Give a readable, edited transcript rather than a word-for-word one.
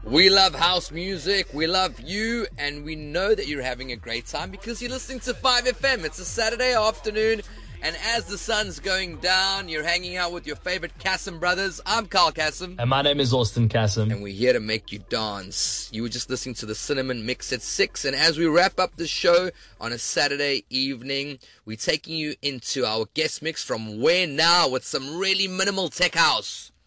We love house music, we love you, and we know that you're having a great time because you're listening to 5FM. It's a Saturday afternoon, and as the sun's going down, you're hanging out with your favorite Kasim brothers. I'm Carl Kasim. And my name is Austin Kasim. And we're here to make you dance. You were just listening to the Cinnamon Mix at 6, and as we wrap up the show on a Saturday evening, we're taking you into our guest mix from Where Now with some really minimal tech house.